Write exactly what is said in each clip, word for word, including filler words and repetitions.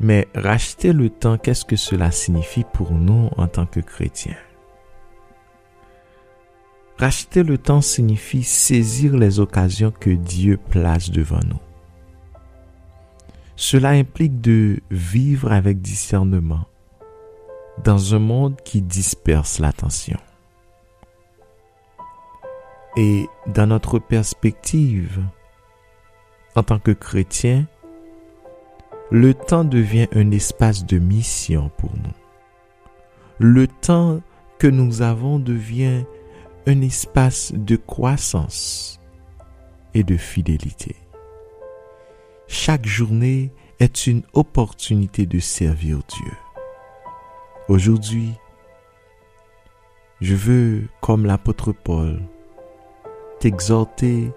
Mais racheter le temps, qu'est-ce que cela signifie pour nous en tant que chrétiens? Racheter le temps signifie saisir les occasions que Dieu place devant nous. Cela implique de vivre avec discernement dans un monde qui disperse l'attention. Et dans notre perspective, en tant que chrétien, le temps devient un espace de mission pour nous. Le temps que nous avons devient un espace de croissance et de fidélité. Chaque journée est une opportunité de servir Dieu. Aujourd'hui, je veux, comme l'apôtre Paul, t'exhorter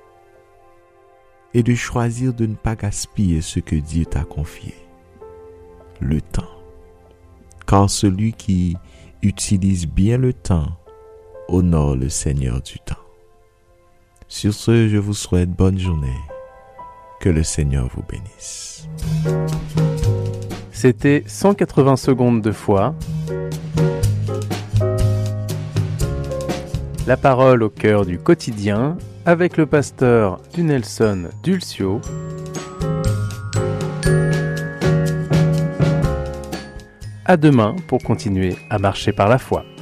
et de choisir de ne pas gaspiller ce que Dieu t'a confié, le temps. Car celui qui utilise bien le temps honore le Seigneur du temps. Sur ce, je vous souhaite bonne journée. Que le Seigneur vous bénisse. C'était cent quatre-vingts secondes de foi. La parole au cœur du quotidien avec le pasteur du Nelson Dulcio. À demain pour continuer à marcher par la foi.